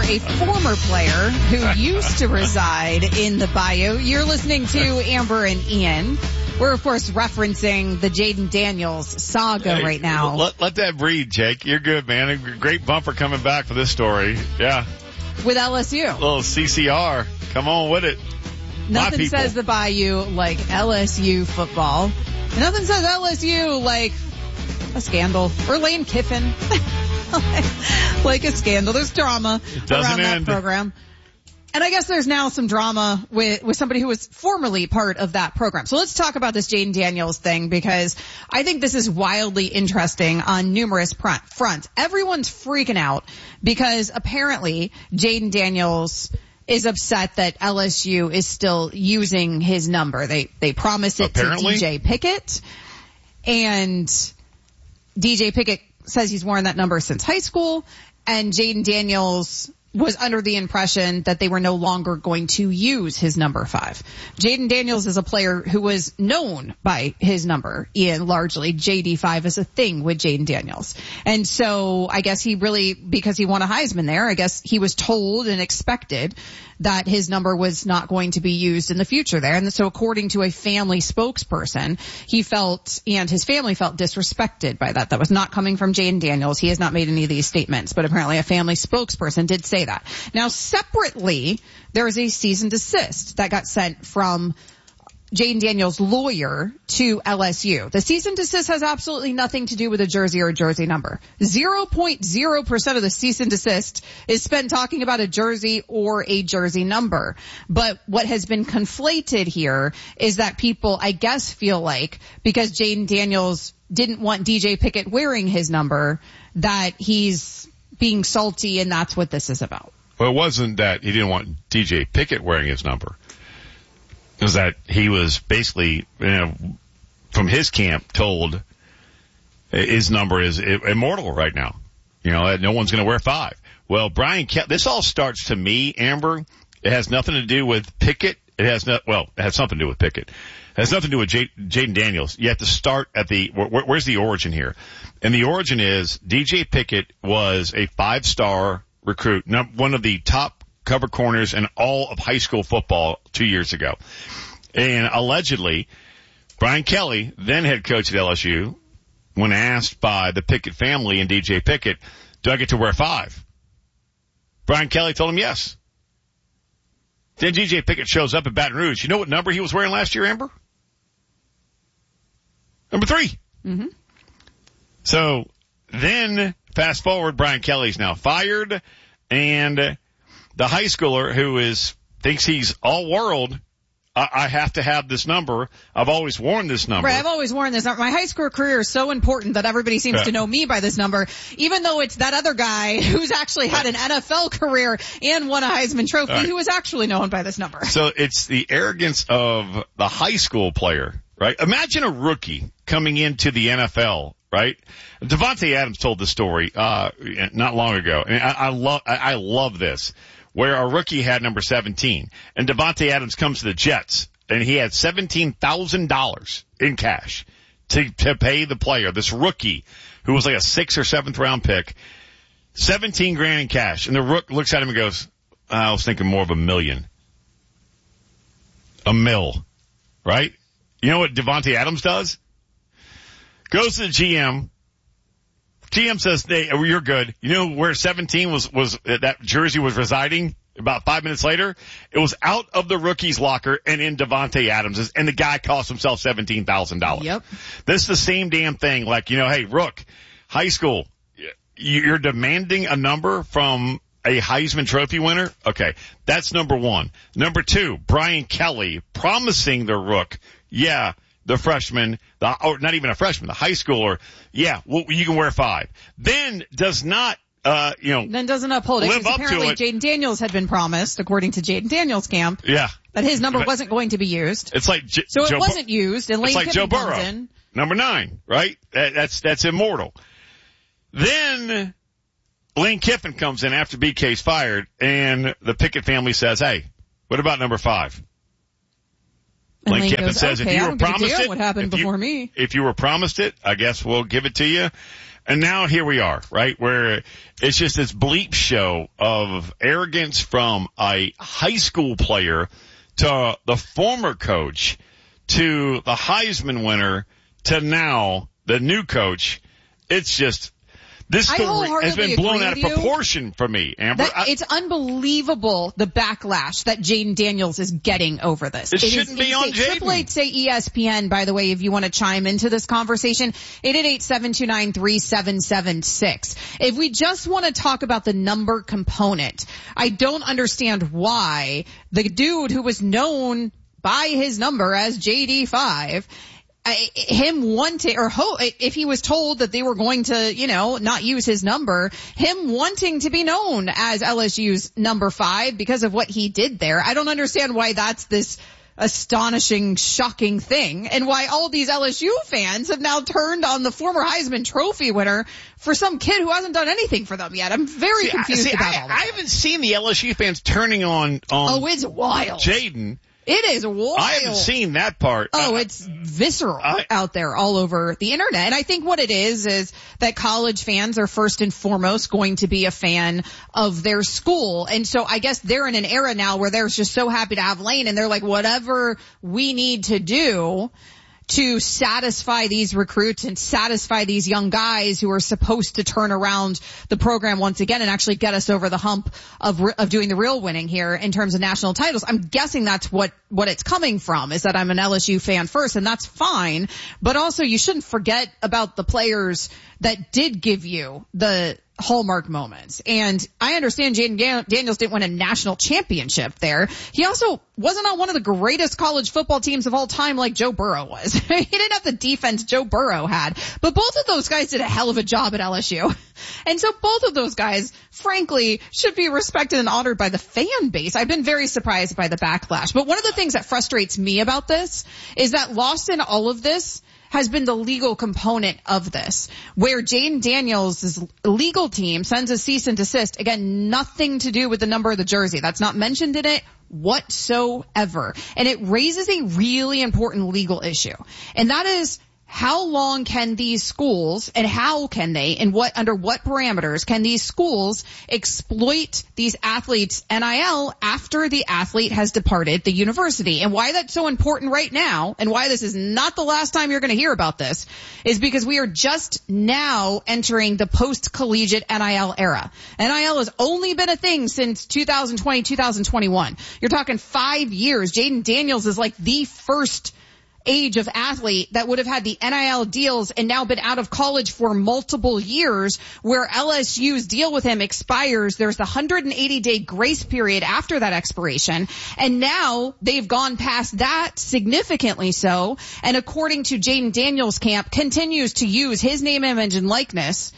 a former player who used to reside in the Bayou. You're listening to Amber and Ian. We're, of course, referencing the Jaden Daniels saga right now. Let that breathe, Jake. You're good, man. A great bumper coming back for this story. Yeah. With LSU. A little CCR. Come on with it. Nothing says the Bayou like LSU football. And nothing says LSU like a scandal. Or Lane Kiffin. Like a scandal. There's drama around that program. And I guess there's now some drama with somebody who was formerly part of that program. So let's talk about this Jaden Daniels thing, because I think this is wildly interesting on numerous fronts. Everyone's freaking out because apparently Jaden Daniels is upset that LSU is still using his number. They promised it to DJ Pickett, and DJ Pickett says he's worn that number since high school, and Jaden Daniels was under the impression that they were no longer going to use his number 5. Jaden Daniels is a player who was known by his number, Ian, largely. JD5 is a thing with Jaden Daniels. And so I guess he really, because he won a Heisman there, I guess he was told and expected that his number was not going to be used in the future there. And so according to a family spokesperson, he felt, and his family felt, disrespected by that. That was not coming from Jaden Daniels. He has not made any of these statements, but apparently a family spokesperson did say that. Now, separately, there is a cease and desist that got sent from Jaden Daniels' lawyer to LSU. The cease and desist has absolutely nothing to do with a jersey or a jersey number. 0.0% of the cease and desist is spent talking about a jersey or a jersey number. But what has been conflated here is that people, I guess, feel like because Jaden Daniels didn't want DJ Pickett wearing his number, that he's being salty, and that's what this is about. Well, it wasn't that he didn't want DJ Pickett wearing his number. It was that he was basically, from his camp, told his number is immortal right now. No one's going to wear 5. Well, Brian Kelly, this all starts to me, Amber. It has nothing to do with Pickett. It has something to do with Pickett. It has nothing to do with Jaden Daniels. You have to start at where's the origin here? And the origin is DJ Pickett was a 5-star recruit, one of the top cover corners in all of high school football 2 years ago. And allegedly, Brian Kelly, then head coach at LSU, when asked by the Pickett family and DJ Pickett, do I get to wear 5? Brian Kelly told him yes. Then DJ Pickett shows up at Baton Rouge. You know what number he was wearing last year, Amber? Number 3. Mm-hmm. So then, fast forward, Brian Kelly's now fired, and the high schooler who thinks he's all world, I have to have this number. I've always worn this number. Right, I've always worn this number. My high school career is so important that everybody seems to know me by this number, even though it's that other guy who's actually had an NFL career and won a Heisman Trophy who was actually known by this number. So it's the arrogance of the high school player, right? Imagine a rookie coming into the NFL, right? Davante Adams told the story not long ago, and I love this, where a rookie had number 17, and Davante Adams comes to the Jets, and he had $17,000 in cash to pay the player, this rookie who was like a 6th or 7th round pick, $17,000 in cash, and the rook looks at him and goes, I was thinking more of $1 million. $1 million, right? You know what Davante Adams does? Goes to the GM. GM says, hey, you're good. You know where 17 was that jersey was residing about 5 minutes later? It was out of the rookie's locker and in Davante Adams's, and the guy cost himself $17,000. Yep. This is the same damn thing. Like, hey, Rook, high school, you're demanding a number from a Heisman Trophy winner? Okay, that's number 1. Number 2, Brian Kelly promising the Rook, the freshman, or not even a freshman, the high schooler, well, you can wear 5. Then does not, then doesn't uphold it. Live up apparently to it. Jaden Daniels had been promised, according to Jaden Daniels' camp, that his number wasn't going to be used. It's like it wasn't used, and Lane Kiffin Joe Burrow, comes in. Number 9, right? That's immortal. Then Lane Kiffin comes in after BK's fired, and the Pickett family says, hey, what about number 5? And Lane Kiffin says, okay, if you were promised it, what happened before me? If you were promised it, I guess we'll give it to you. And now here we are, right, where it's just this bleep show of arrogance from a high school player to the former coach to the Heisman winner to now the new coach. It's just, this story has been blown out of proportion for me, Amber. It's unbelievable the backlash that Jayden Daniels is getting over this. It shouldn't be on Jayden. 888-SAY ESPN, by the way, if you want to chime into this conversation. 888-729-3776. If we just want to talk about the number component, I don't understand why the dude who was known by his number as JD5, him wanting, or if he was told that they were going to, not use his number, him wanting to be known as LSU's number 5 because of what he did there. I don't understand why that's this astonishing, shocking thing, and why all these LSU fans have now turned on the former Heisman Trophy winner for some kid who hasn't done anything for them yet. I'm very confused about all that. I haven't seen the LSU fans turning on oh, it's wild. Jayden. It is wild. I haven't seen that part. Oh, it's visceral out there all over the internet. And I think what it is that college fans are first and foremost going to be a fan of their school. And so I guess they're in an era now where they're just so happy to have Lane, and they're like, whatever we need to do to satisfy these recruits and satisfy these young guys who are supposed to turn around the program once again and actually get us over the hump of doing the real winning here in terms of national titles. I'm guessing that's what it's coming from, is that I'm an LSU fan first, and that's fine. But also you shouldn't forget about the players that did give you the hallmark moments. And I understand Jayden Daniels didn't win a national championship there. He also wasn't on one of the greatest college football teams of all time like Joe Burrow was. He didn't have the defense Joe Burrow had. But both of those guys did a hell of a job at LSU. And so both of those guys, frankly, should be respected and honored by the fan base. I've been very surprised by the backlash. But one of the things that frustrates me about this is that lost in all of this has been the legal component of this, where Jayden Daniels' legal team sends a cease and desist. Again, nothing to do with the number of the jersey. That's not mentioned in it whatsoever. And it raises a really important legal issue. And that is, how long can these schools, and how can they, and under what parameters can these schools exploit these athletes' NIL after the athlete has departed the university? And why that's so important right now, and why this is not the last time you're going to hear about this, is because we are just now entering the post-collegiate NIL era. NIL has only been a thing since 2020, 2021. You're talking 5 years. Jayden Daniels is like the first age of athlete that would have had the NIL deals and now been out of college for multiple years, where LSU's deal with him expires. There's the 180-day grace period after that expiration, and now they've gone past that, significantly so, and according to Jayden Daniels' camp, continues to use his name, image, and likeness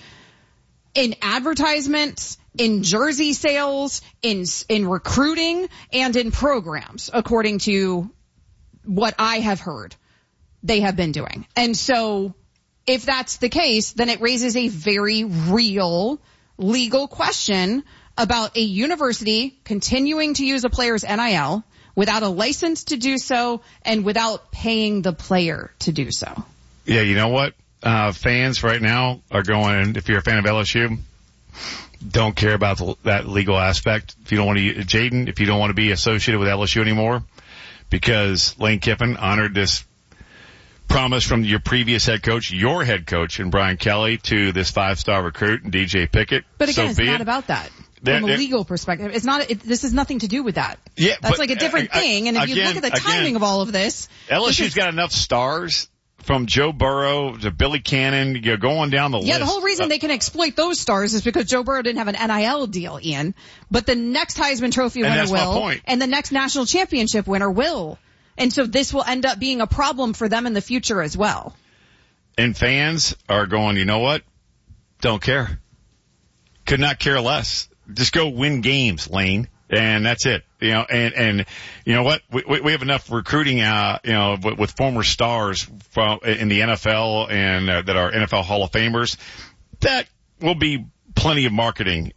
in advertisements, in jersey sales, in recruiting, and in programs, according to what I have heard they have been doing. And so if that's the case, then it raises a very real legal question about a university continuing to use a player's NIL without a license to do so and without paying the player to do so. Yeah, you know what? Fans right now are going, if you're a fan of LSU, don't care about that legal aspect. If you don't want to, Jayden, if you don't want to be associated with LSU anymore, because Lane Kiffin honored this promise from your previous head coach, your head coach, and Brian Kelly, to this 5-star recruit, DJ Pickett. But again, it's not about that. From a legal perspective, it's not. This has nothing to do with that. Yeah, that's like a different thing. And if you look at the timing of all of this, LSU's got enough stars, from Joe Burrow to Billy Cannon, going down the list. Yeah, the whole reason they can exploit those stars is because Joe Burrow didn't have an NIL deal, Ian. But the next Heisman Trophy winner will, and the next national championship winner will. And so this will end up being a problem for them in the future as well. And fans are going, you know what? Don't care. Could not care less. Just go win games, Lane. And that's it. And you know what? We have enough recruiting, with former stars in the NFL and that are NFL Hall of Famers. That will be plenty of marketing,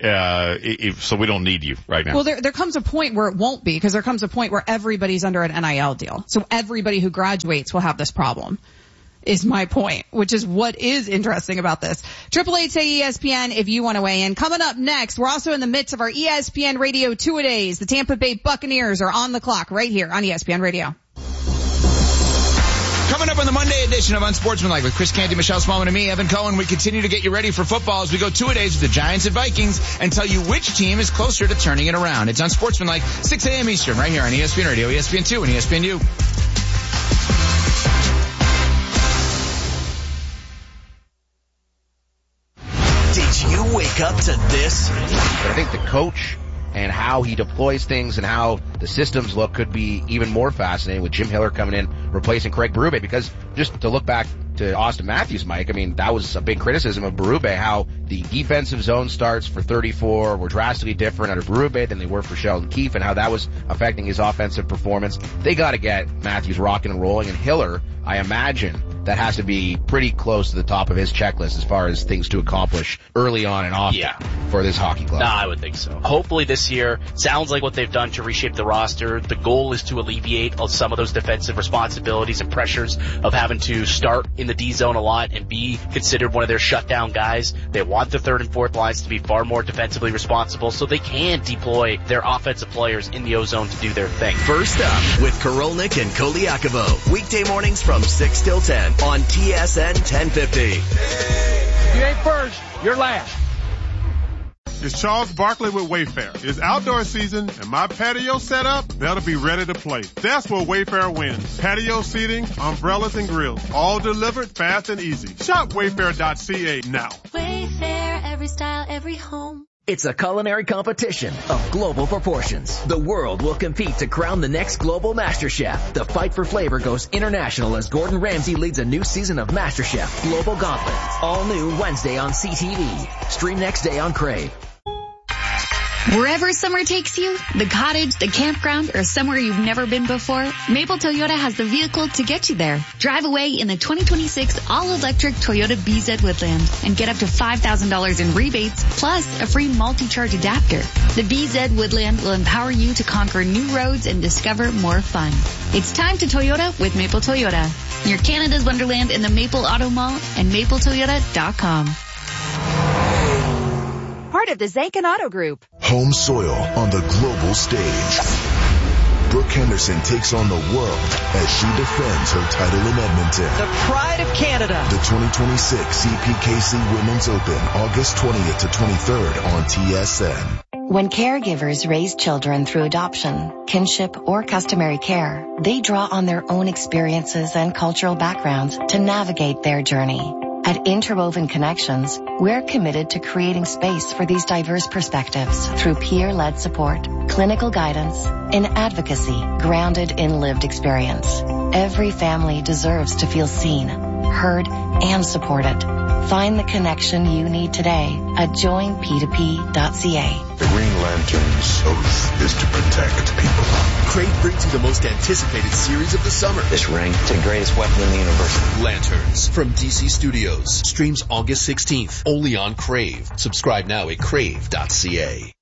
so we don't need you right now. Well, there comes a point where it won't be, because there comes a point where everybody's under an NIL deal. So everybody who graduates will have this problem. is my point, which is what is interesting about this. 888-SAY-ESPN if you want to weigh in. Coming up next, we're also in the midst of our ESPN Radio Two-A-Days. The Tampa Bay Buccaneers are on the clock right here on ESPN Radio. Coming up on the Monday edition of Unsportsmanlike with Chris Canty, Michelle Smallman, and me, Evan Cohen, we continue to get you ready for football as we go two-a-days with the Giants and Vikings and tell you which team is closer to turning it around. It's Unsportsmanlike, 6 a.m. Eastern, right here on ESPN Radio, ESPN2, and ESPNU. Did you wake up to this? But I think the coach and how he deploys things and how the systems look could be even more fascinating with Jim Hiller coming in, replacing Craig Berube. Because just to look back to Austin Matthews, Mike, I mean, that was a big criticism of Berube, how the defensive zone starts for 34 were drastically different under Berube than they were for Sheldon Keefe, and how that was affecting his offensive performance. They got to get Matthews rocking and rolling, and Hiller, I imagine, that has to be pretty close to the top of his checklist as far as things to accomplish early on and often for this hockey club. No, I would think so. Hopefully this year, sounds like what they've done to reshape the roster. The goal is to alleviate some of those defensive responsibilities and pressures of having to start in the D zone a lot and be considered one of their shutdown guys. They want the third and fourth lines to be far more defensively responsible so they can deploy their offensive players in the O-zone to do their thing. First up with Korolnik and Koliakovo. Weekday mornings from 6 till 10 on TSN 1050. You ain't first, you're last. It's Charles Barkley with Wayfair. It's outdoor season, and my patio set up better be ready to play. That's where Wayfair wins. Patio seating, umbrellas, and grills. All delivered fast and easy. Shop Wayfair.ca now. Wayfair, every style, every home. It's a culinary competition of global proportions. The world will compete to crown the next global Master Chef. The fight for flavor goes international as Gordon Ramsay leads a new season of Master Chef Global Gauntlet. All new Wednesday on CTV. Stream next day on Crave. Wherever summer takes you, the cottage, the campground, or somewhere you've never been before, Maple Toyota has the vehicle to get you there. Drive away in the 2026 all-electric Toyota BZ Woodland and get up to $5,000 in rebates, plus a free multi-charge adapter. The BZ Woodland will empower you to conquer new roads and discover more fun. It's time to Toyota with Maple Toyota. Near Canada's Wonderland in the Maple Auto Mall and mapletoyota.com. Part of the Zankin Auto Group. Home soil on the global stage. Brooke Henderson takes on the world as she defends her title in Edmonton. The pride of Canada. The 2026 CPKC Women's Open, August 20th to 23rd on TSN. When caregivers raise children through adoption, kinship, or customary care, they draw on their own experiences and cultural backgrounds to navigate their journey. At Interwoven Connections, we're committed to creating space for these diverse perspectives through peer-led support, clinical guidance, and advocacy grounded in lived experience. Every family deserves to feel seen, heard, and supported. Find the connection you need today at joinp2p.ca. The Green Lantern's oath is to protect people. Crave brings you the most anticipated series of the summer. This ring, it's the greatest weapon in the universe. Lanterns from DC Studios. Streams August 16th, only on Crave. Subscribe now at crave.ca.